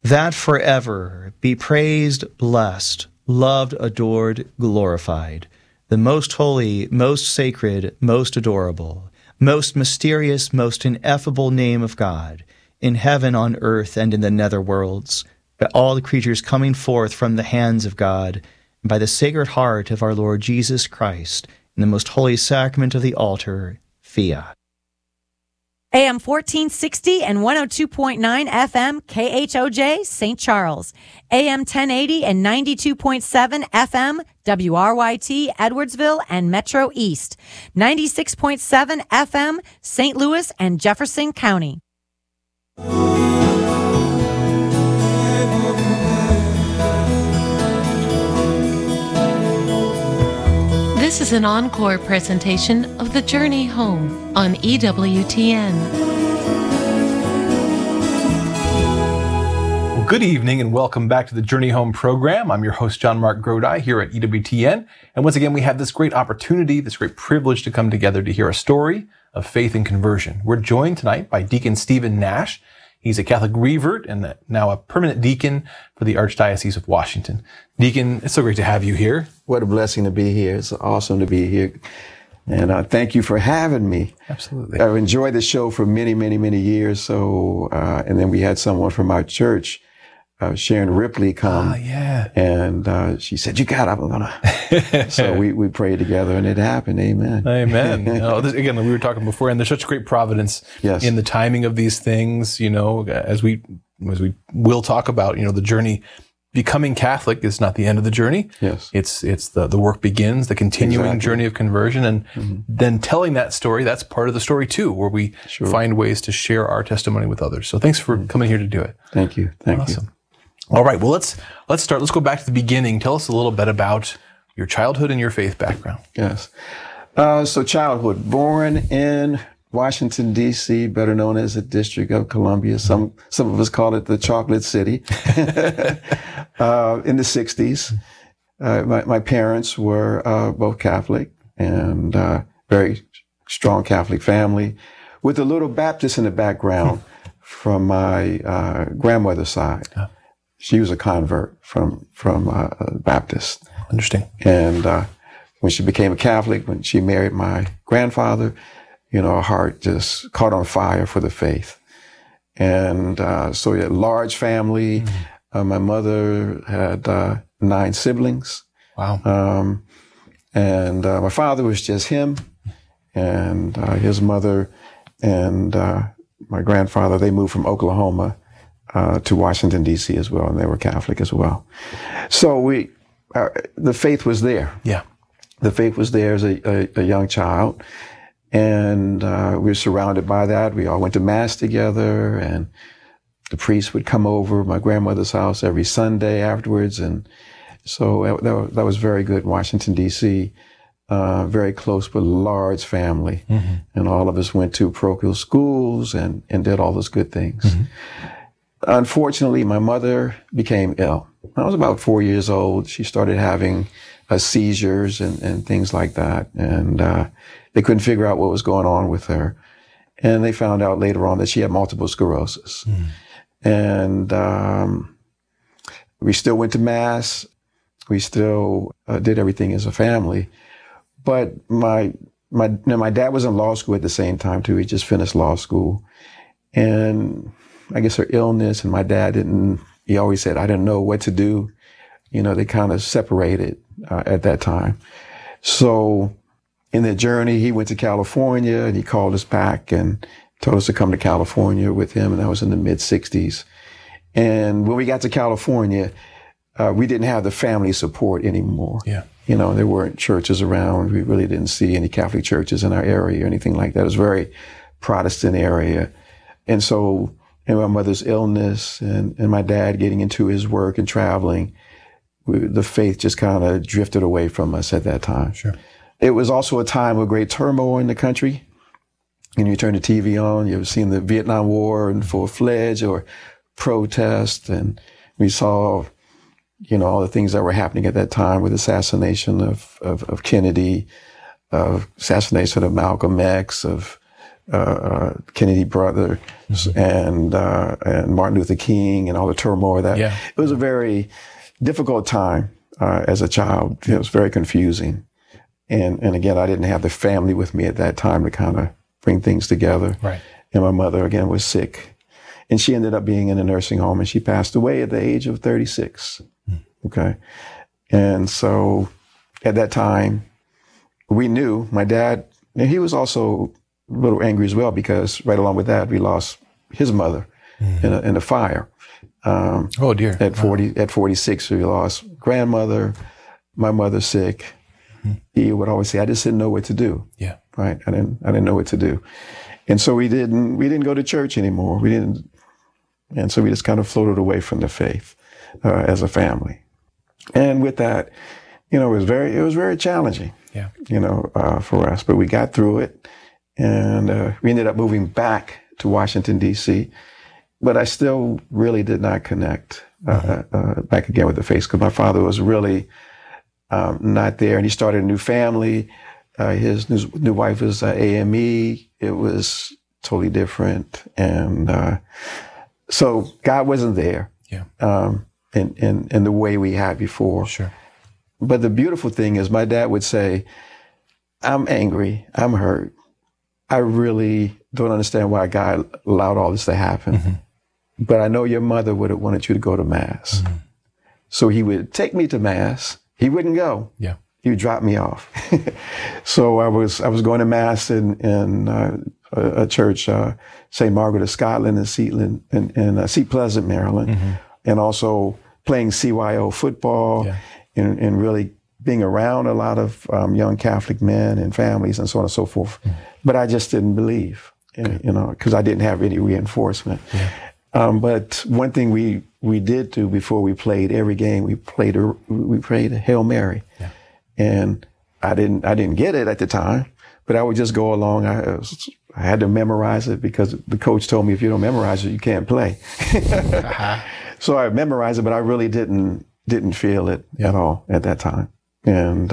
that forever be praised, blessed, loved, adored, glorified, the most holy, most sacred, most adorable, most mysterious, most ineffable name of God, in heaven, on earth, and in the nether worlds, by all the creatures coming forth from the hands of God, and by the Sacred Heart of our Lord Jesus Christ, in the most holy sacrament of the altar, fiat. AM 1460 and 102.9 FM KHOJ St. Charles. AM 1080 and 92.7 FM WRYT Edwardsville and Metro East. 96.7 FM St. Louis and Jefferson County. This is an encore presentation of The Journey Home on EWTN. Well, good evening and welcome back to the Journey Home program. I'm your host, John Mark Grodi, here at EWTN. And once again, we have this great opportunity, this great privilege to come together to hear a story of faith and conversion. We're joined tonight by Deacon Stephen Nash. He's a Catholic revert and now a permanent deacon for the Archdiocese of Washington. Deacon, it's so great to have you here. What a blessing to be here. It's awesome to be here. And thank you for having me. Absolutely. I've enjoyed the show for many, many, many years. So, and then we had someone from our church, Sharon Ripley, come. Yeah. And she said, "You got it, I'm gonna." So we prayed together and it happened. Amen. Amen. Again, we were talking before, and there's such great providence in the timing of these things, as we will talk about, the journey. Becoming Catholic is not the end of the journey. Yes. It's the work begins, the continuing journey of conversion. And then telling that story, that's part of the story too, where we find ways to share our testimony with others. So thanks for coming here to do it. Thank you. Thank you. All right. Well, let's start. Let's go back to the beginning. Tell us a little bit about your childhood and your faith background. Yes. So childhood, born in Washington, D.C., better known as the District of Columbia. Some of us call it the Chocolate City. In the 60s. My parents were both Catholic and very strong Catholic family with a little Baptist in the background from my grandmother's side. She was a convert from Baptist. Interesting. And when she became a Catholic, when she married my grandfather, her heart just caught on fire for the faith. And so we had a large family. My mother had 9 siblings. Wow. And my father was just him. And his mother and my grandfather, they moved from Oklahoma to Washington, D.C. as well, and they were Catholic as well. So the faith was there. Yeah. The faith was there as a young child. And we were surrounded by that. We all went to Mass together, and the priest would come over my grandmother's house every Sunday afterwards. And so that was very good in Washington, D.C., very close but large family. And all of us went to parochial schools and did all those good things. Unfortunately, my mother became ill. I was about 4 years old. She started having seizures and things like that. And they couldn't figure out what was going on with her. And they found out later on that she had multiple sclerosis. And we still went to Mass. We still did everything as a family. But my dad was in law school at the same time, too. He just finished law school. And I guess her illness, and my dad he always said, "I didn't know what to do." They kind of separated at that time. So in the journey, he went to California and he called us back and told us to come to California with him. And that was in the mid-60s. And when we got to California, we didn't have the family support anymore. Yeah. There weren't churches around. We really didn't see any Catholic churches in our area or anything like that. It was a very Protestant area. And so, my mother's illness and my dad getting into his work and traveling, the faith just kind of drifted away from us at that time. Sure. It was also a time of great turmoil in the country. You turn the TV on, you've seen the Vietnam War and full-fledged or protest, and we saw, all the things that were happening at that time with assassination of Kennedy, of assassination of Malcolm X, of Kennedy brothers and Martin Luther King and all the turmoil that. Yeah. It was a very difficult time as a child. It was very confusing. And again, I didn't have the family with me at that time to kind of bring things together. Right. And my mother, again, was sick. And she ended up being in a nursing home, and she passed away at the age of 36. Okay. And so at that time, we knew my dad, and he was also a little angry as well, because right along with that, we lost his mother in a fire. Oh dear. At 46, we lost grandmother, my mother sick. He would always say, I just didn't know what to do. Yeah. Right. I didn't know what to do. And so we didn't go to church anymore. And so we just kind of floated away from the faith as a family. And with that, it was very challenging. Yeah. For us, but we got through it, and we ended up moving back to Washington, D.C. But I still really did not connect back again with the faith, because my father was really not there, and he started a new family. His new wife was AME. It was totally different, and so God wasn't there. Yeah. In the way we had before. Sure. But the beautiful thing is, my dad would say, I'm angry, I'm hurt. I really don't understand why God allowed all this to happen. But I know your mother would have wanted you to go to Mass. So he would take me to Mass. He wouldn't go. Yeah. He would drop me off. So I was going to Mass in a church, St. Margaret of Scotland in Seat Pleasant, Maryland, and also playing CYO football. Yeah. And really being around a lot of young Catholic men and families and so on and so forth. But I just didn't believe, because I didn't have any reinforcement. Yeah. But one thing we did do before we played every game, we prayed a Hail Mary. Yeah. And I didn't get it at the time, but I would just go along. I had to memorize it, because the coach told me, if you don't memorize it, you can't play. So I memorized it, but I really didn't feel it at all at that time. And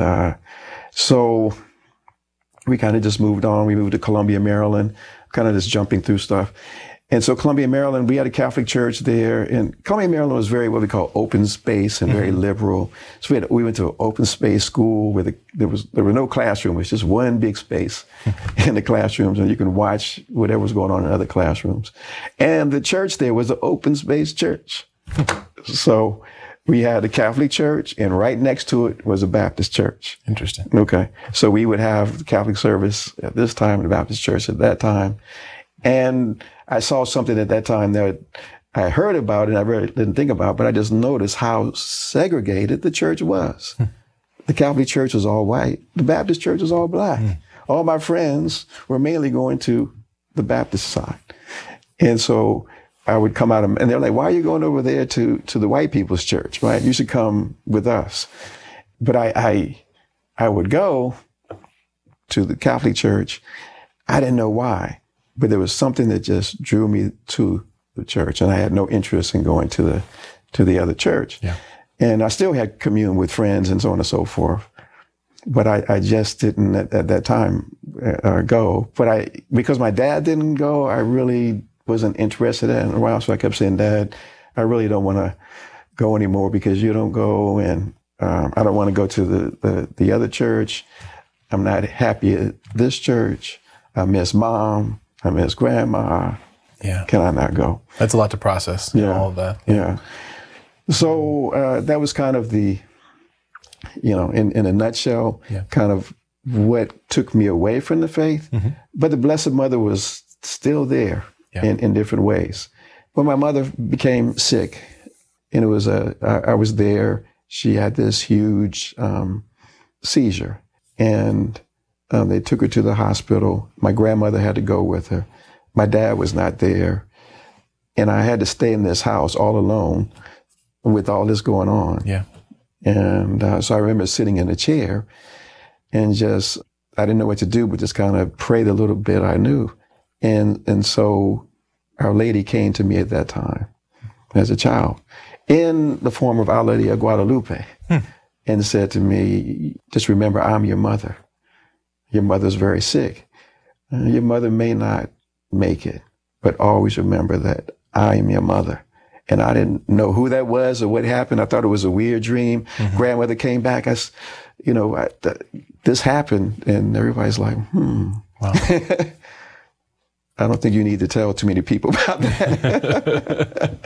so we kind of just moved on. We moved to Columbia, Maryland, kind of just jumping through stuff. And so Columbia, Maryland, we had a Catholic church there. And Columbia, Maryland was very, what we call open space and very liberal. So we went to an open space school where there were no classroom. It was just one big space in the classrooms, and you can watch whatever was going on in other classrooms. And the church there was an open space church. So we had a Catholic church, and right next to it was a Baptist church. Interesting. Okay. So we would have the Catholic service at this time and the Baptist church at that time. And I saw something at that time that I heard about and I really didn't think about, but I just noticed how segregated the church was. The Catholic church was all white. The Baptist church was all black. All my friends were mainly going to the Baptist side. And so I would come out and they're like, why are you going over there to the white people's church, right? You should come with us. But I would go to the Catholic church. I didn't know why, but there was something that just drew me to the church, and I had no interest in going to the other church. Yeah. And I still had commune with friends and so on and so forth. But I just didn't at that time go. But because my dad didn't go, I really wasn't interested in it around. So I kept saying, Dad, I really don't want to go anymore because you don't go, and I don't want to go to the other church. I'm not happy at this church. I miss Mom. I miss Grandma. Yeah. Can I not go? That's a lot to process. All of that. Yeah. So that was kind of the, in a nutshell, kind of what took me away from the faith. Mm-hmm. But the Blessed Mother was still there in different ways. When my mother became sick, and I was there, she had this huge seizure, and they took her to the hospital. My grandmother had to go with her. My dad was not there, and I had to stay in this house all alone with all this going on. Yeah. And so I remember sitting in a chair and I didn't know what to do, but just kind of prayed a little bit I knew. And so Our Lady came to me at that time as a child in the form of Our Lady of Guadalupe and said to me, just remember, I'm your mother. Your mother's very sick. Your mother may not make it, but always remember that I am your mother. And I didn't know who that was or what happened. I thought it was a weird dream. Grandmother came back. This happened, and everybody's like, Wow. I don't think you need to tell too many people about that.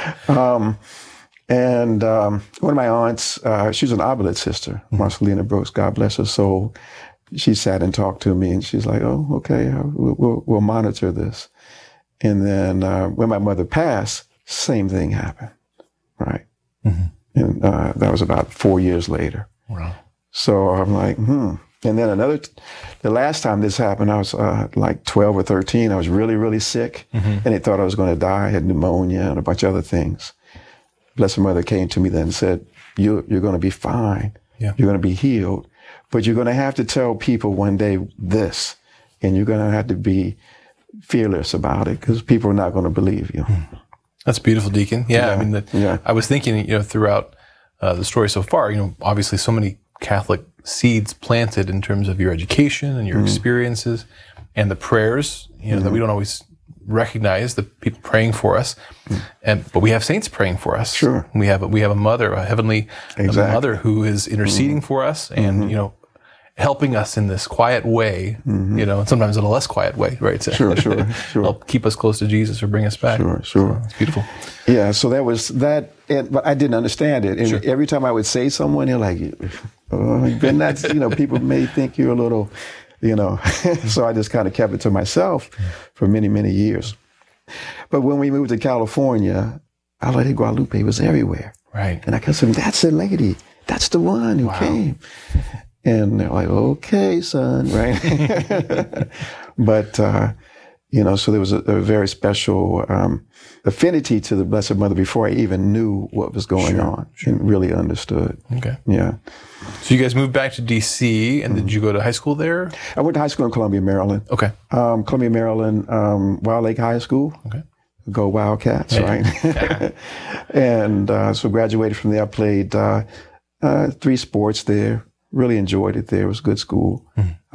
One of my aunts, she's an oblate sister, Marcelina Brooks, God bless her soul. She sat and talked to me, and she's like, "Oh, okay, we'll monitor this." And then when my mother passed, same thing happened, right? And that was about 4 years later. Wow. So I'm like, And then the last time this happened, I was like 12 or 13. I was really, really sick, and they thought I was going to die. I had pneumonia and a bunch of other things. Blessed Mother came to me then and said, you're going to be fine. Yeah. You're going to be healed. But you're going to have to tell people one day this, and you're going to have to be fearless about it because people are not going to believe you. That's beautiful, Deacon. Yeah. I mean, I was thinking, throughout the story so far, obviously so many Catholic seeds planted in terms of your education and your experiences and the prayers, that we don't always recognize, the people praying for us, but we have saints praying for us. Sure. We have a mother, a heavenly mother who is interceding for us and, helping us in this quiet way, and sometimes in a less quiet way, right? Sure. Help keep us close to Jesus or bring us back. Sure. So it's beautiful. Yeah, so that was that, but I didn't understand it. And every time I would say someone, they're like, then that's, people may think you're a little, so I just kind of kept it to myself for many, many years. But when we moved to California, Our Lady Guadalupe was everywhere. Right. And I kept saying, that's the lady. That's the one who came. And they're like, okay, son, right? But, so there was a very special affinity to the Blessed Mother before I even knew what was going on and really understood. Okay. Yeah. So you guys moved back to D.C., and did you go to high school there? I went to high school in Columbia, Maryland. Okay. Columbia, Maryland, Wild Lake High School. Okay. Go Wildcats, right? And so graduated from there. I played 3 sports there. Really enjoyed it there. It was a good school.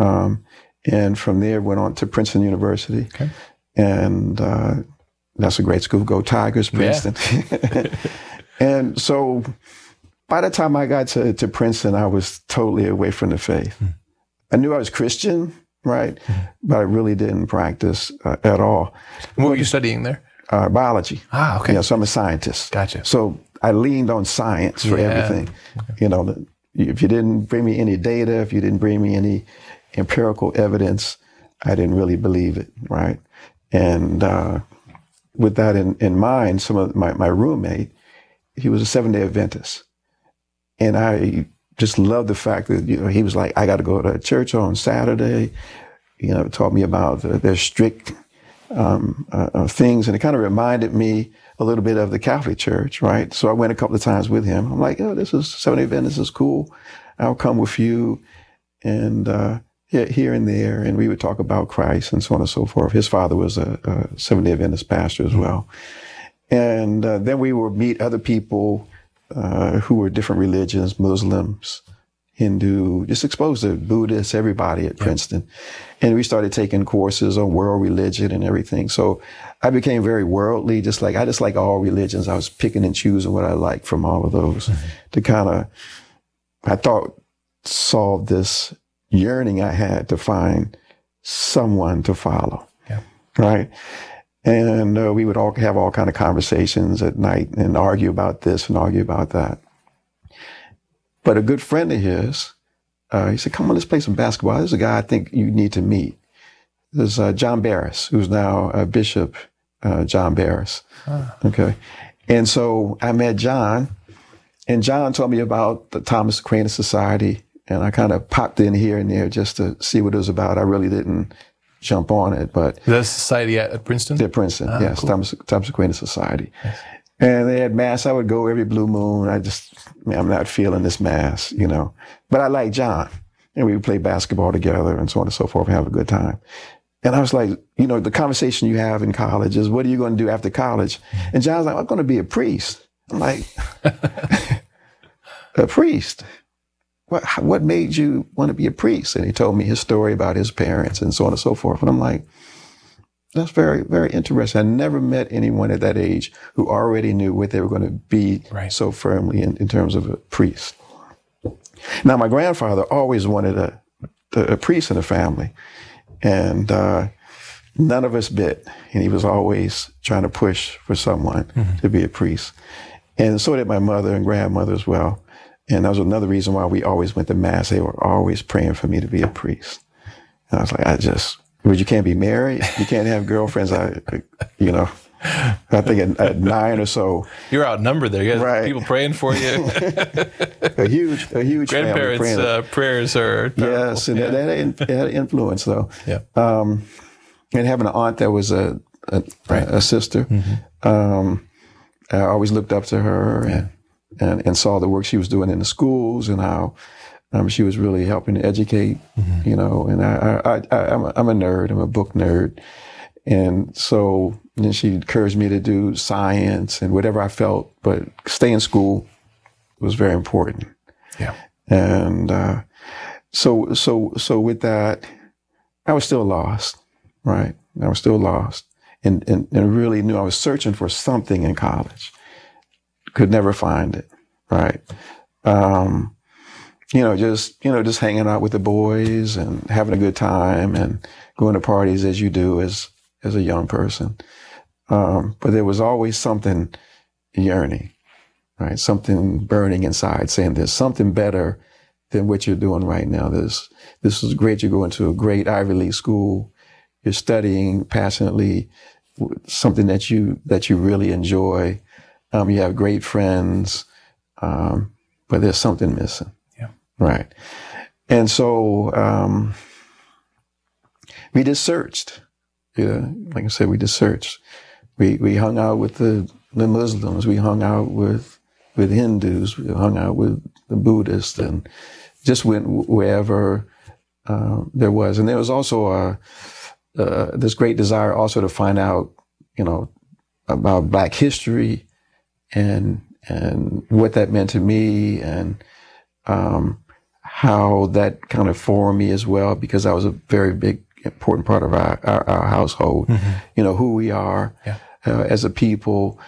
And from there went on to Princeton University. Okay. And that's a great school. Go Tigers, Princeton. Yeah. And so by the time I got to Princeton, I was totally away from the faith. I knew I was Christian, right? But I really didn't practice at all. And what were you studying there? Biology. Ah, okay. Yeah, so I'm a scientist. Gotcha. So I leaned on science for everything. Okay. If you didn't bring me any data, if you didn't bring me any empirical evidence, I didn't really believe it, right? And with that in mind, some of my roommate, he was a Seventh-day Adventist. And I just loved the fact that, he was like, I got to go to church on Saturday, taught me about their strict things. And it kind of reminded me a little bit of the Catholic Church, right? So I went a couple of times with him. I'm like, this is Seventh-day Adventist, this is cool. I'll come with you. And here and there. And we would talk about Christ and so on and so forth. His father was a Seventh-day Adventist pastor as well. And then we would meet other people who were different religions, Muslims, Hindu, just exposed to Buddhists, everybody at Princeton. And we started taking courses on world religion and everything. So I became very worldly, I just like all religions. I was picking and choosing what I liked from all of those to kind of, I thought, solve this yearning I had to find someone to follow. Yeah. Right? And we would all have all kind of conversations at night and argue about this and argue about that. But a good friend of his, he said, come on, let's play some basketball. There's a guy I think you need to meet. There's John Barris, who's now Bishop John Barris. Okay. And so I met John, and John told me about the Thomas Aquinas Society, and I kind of popped in here and there just to see what it was about. I really didn't jump on it, but... The society at Princeton? At Princeton, yes, cool. Thomas Aquinas Society. Yes. And they had mass. I would go every blue moon. I'm not feeling this mass, But I like John. And we would play basketball together and so on and so forth and have a good time. And I was like, the conversation you have in college is, what are you going to do after college? And John's like, I'm going to be a priest. I'm like, a priest? what made you want to be a priest? And he told me his story about his parents and so on and so forth. And I'm like, that's very, very interesting. I never met anyone at that age who already knew what they were going to be so firmly in terms of a priest. Now, my grandfather always wanted a priest in the family, and none of us bit. And he was always trying to push for someone to be a priest. And so did my mother and grandmother as well. And that was another reason why we always went to Mass. They were always praying for me to be a priest. And I was like, you can't be married. You can't have girlfriends. I think at 9 or so. You're outnumbered there. You guys, people praying for you. a huge grandparents' prayers are powerful. Yes, and that had an influence though. Yeah. And having an aunt that was a sister, I always looked up to her and saw the work she was doing in the schools and how she was really helping to educate, And I'm a nerd. I'm a book nerd. And so then she encouraged me to do science and whatever I felt, but stay in school was very important. Yeah. And so with that, I was still lost, right? I was still lost and really knew I was searching for something in college. Could never find it, right? Just hanging out with the boys and having a good time and going to parties as you do as a young person. But there was always something yearning, right? Something burning inside saying there's something better than what you're doing right now. This is great. You're going to a great Ivy League school. You're studying passionately, something that you really enjoy. You have great friends, but there's something missing. Yeah. Right. And so we just searched. Like I said, we just searched. We hung out with the Muslims. We hung out with Hindus. We hung out with the Buddhists, and just went wherever there was. And there was also this great desire also to find out, about Black history and what that meant to me, and how that kind of formed me as well, because that was a very big, important part of our household. Who we are as a people,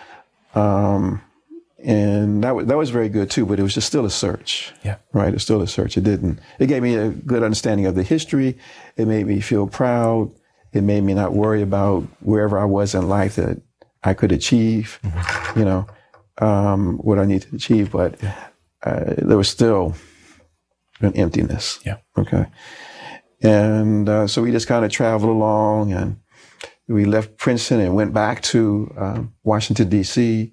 and that was very good too. But it was just still a search. Yeah, right. It's still a search. It gave me a good understanding of the history. It made me feel proud. It made me not worry about wherever I was in life that I could achieve. What I need to achieve, but there was still an emptiness. Yeah. Okay. And so we just kind of traveled along, and we left Princeton and went back to Washington, D.C.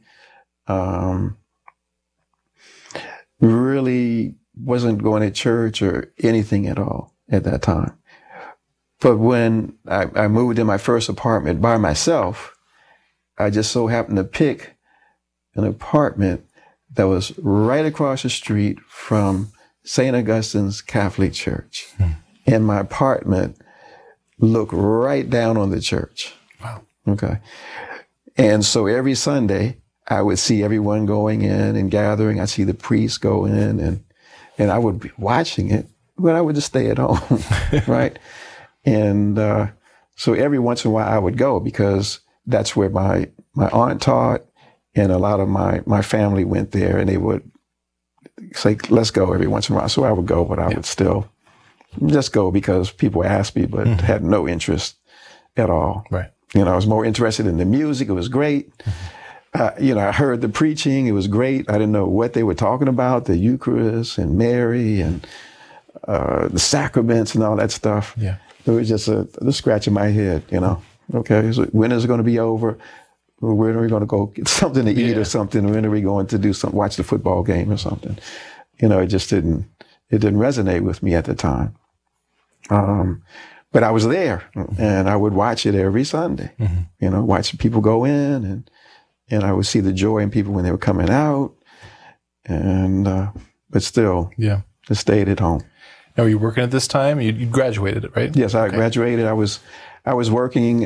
Really wasn't going to church or anything at all at that time. But when I moved in my first apartment by myself, I just so happened to pick an apartment that was right across the street from St. Augustine's Catholic Church. And my apartment looked right down on the church. Wow. Okay. And so every Sunday, I would see everyone going in and gathering. I'd see the priests go in, and I would be watching it, but I would just stay at home, right? And so every once in a while I would go, because that's where my aunt taught, and a lot of my family went there, and they would say, let's go every once in a while. So I would go, but I would still just go because people asked me, but had no interest at all. Right. I was more interested in the music. It was great. I heard the preaching. It was great. I didn't know what they were talking about, the Eucharist and Mary and the sacraments and all that stuff. Yeah. It was just a scratch in my head, Okay, so when is it going to be over? When are we going to go get something to eat or something? When are we going to do something, watch the football game or something? It just didn't resonate with me at the time. But I was there, and I would watch it every Sunday, watch people go in, and I would see the joy in people when they were coming out, and but still, I stayed at home. Now, were you working at this time? You graduated, right? Yes, I graduated. I was working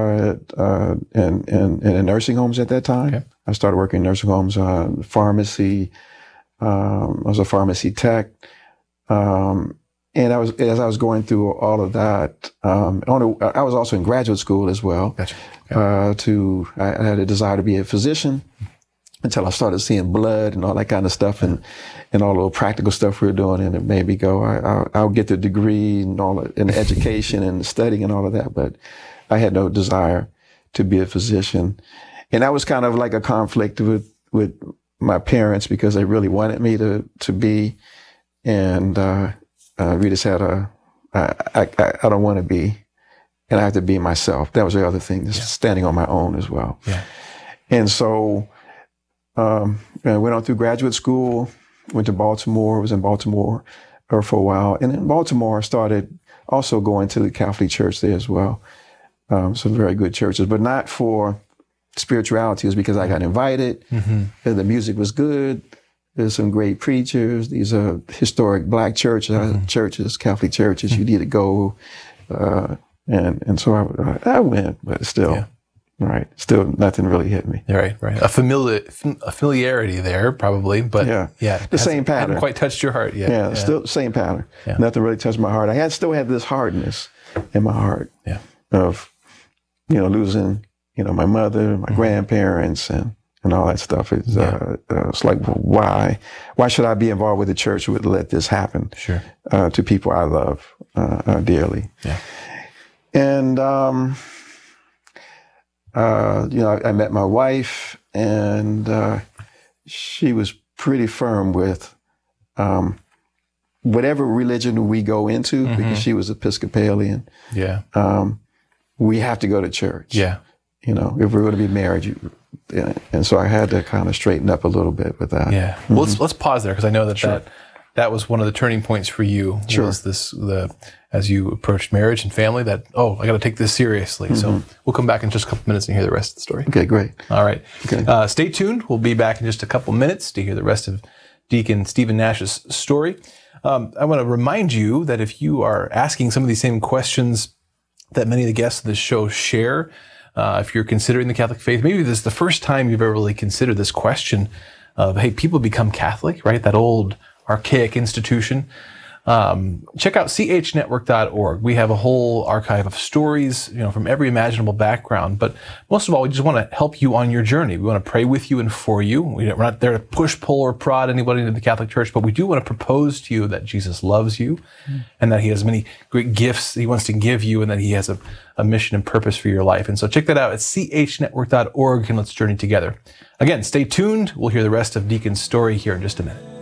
in nursing homes at that time. Okay. I started working in nursing homes, pharmacy. I was a pharmacy tech. And as I was going through all of that, I was also in graduate school as well. Gotcha. I had a desire to be a physician until I started seeing blood and all that kind of stuff and all the little practical stuff we were doing. And it made me go, I'll get the degree and all in education and studying and all of that. But I had no desire to be a physician. And that was kind of like a conflict with my parents because they really wanted me to be. And we just had I don't want to be, and I have to be myself. That was the other thing, just standing on my own as well. Yeah. And so I went on through graduate school, went to Baltimore, was in Baltimore for a while. And in Baltimore, I started also going to the Catholic Church there as well. Some very good churches, but not for spirituality. It was because I got invited, and the music was good. There's some great preachers. These are historic Black churches, Catholic churches. You need to go. And so I went, but still, right, still nothing really hit me. Right. A familiarity there, probably, but the same pattern. Hadn't quite touched your heart yet. Yeah, still the same pattern. Yeah. Nothing really touched my heart. I still had this hardness in my heart of, losing, my mother, my grandparents, and all that stuff. It's like, well, why should I be involved with the church who would let this happen to people I love dearly? Yeah. And, I met my wife, and she was pretty firm with whatever religion we go into, because she was Episcopalian. Yeah. We have to go to church. Yeah. If we're going to be married, and so I had to kind of straighten up a little bit with that. Yeah. Well, let's pause there because I know that was one of the turning points for you. Sure. Was as you approached marriage and family that, I got to take this seriously. So we'll come back in just a couple minutes and hear the rest of the story. Okay, great. All right. Okay. Stay tuned. We'll be back in just a couple minutes to hear the rest of Deacon Stephen Nash's story. I want to remind you that if you are asking some of these same questions that many of the guests of this show share, if you're considering the Catholic faith, maybe this is the first time you've ever really considered this question of, hey, people become Catholic, right? That old archaic institution. Check out chnetwork.org. We have a whole archive of stories, from every imaginable background. But most of all, we just want to help you on your journey. We want to pray with you and for you. We're not there to push, pull, or prod anybody into the Catholic Church, but we do want to propose to you that Jesus loves you and that he has many great gifts he wants to give you and that he has a mission and purpose for your life. And so check that out at chnetwork.org and let's journey together. Again, stay tuned. We'll hear the rest of Deacon's story here in just a minute.